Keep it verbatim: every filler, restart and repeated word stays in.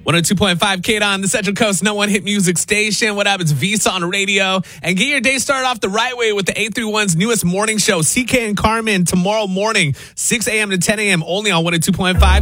one oh two point five K on the Central Coast No One Hit Music Station. What up? It's Visa on the radio. And get your day started off the right way with the eight three one's newest morning show, C K and Carmen, tomorrow morning, six a.m. to ten a.m. only on one oh two point five